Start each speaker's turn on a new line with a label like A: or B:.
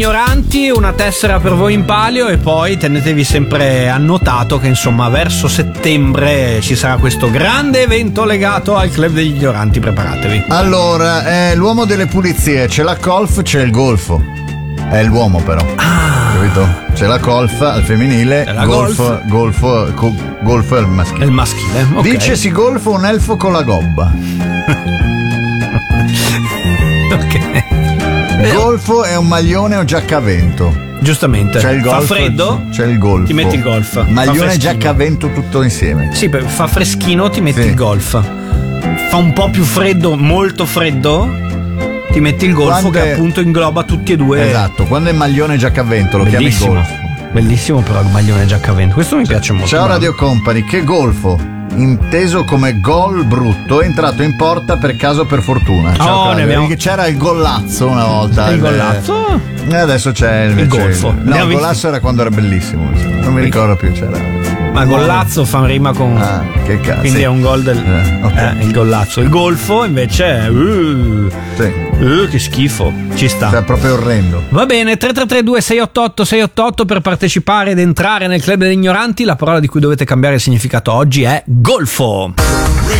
A: Ignoranti, una tessera per voi in palio e poi tenetevi sempre annotato che insomma verso settembre ci sarà questo grande evento legato al Club degli Ignoranti, preparatevi.
B: Allora, l'uomo delle pulizie, c'è la colf, c'è il golfo. È l'uomo però. Capito? C'è la colf al femminile,
A: la
B: golfo è il maschile.
A: È il maschile, ok.
B: Dice si golfa un elfo con la gobba.
A: Ok.
B: Golfo è un maglione o giacca a vento.
A: Giustamente.
B: C'è il golf,
A: fa freddo?
B: C'è il golfo.
A: Ti metti il golf.
B: Maglione e giacca a vento tutto insieme.
A: Sì, fa freschino, ti metti
B: Sì.
A: il golf. Fa un po' più freddo, molto freddo, ti metti il golfo che appunto ingloba tutti e due.
B: Esatto, quando è maglione e giacca a vento lo chiami
A: Bellissimo.
B: golf.
A: Bellissimo però il maglione e giacca a vento. Questo mi piace molto.
B: Ciao Radio Company, che golfo, inteso come gol brutto, è entrato in porta per caso o per fortuna. Ciao,
A: ne abbiamo...
B: c'era il gollazzo una volta.
A: Il gollazzo?
B: E adesso c'è
A: il golfo.
B: No, il gollazzo era quando era bellissimo. Non mi ricordo più. C'era.
A: Ma gollazzo fa rima con.
B: Che cazzo.
A: Quindi
B: sì.
A: è un gol del.
B: Okay.
A: Il gollazzo. Il golfo invece è.
B: Sì.
A: Che schifo. Ci sta.
B: Cioè, proprio orrendo.
A: Va bene, 333-2688-688 per partecipare ed entrare nel Club degli Ignoranti. La parola di cui dovete cambiare il significato oggi è golfo.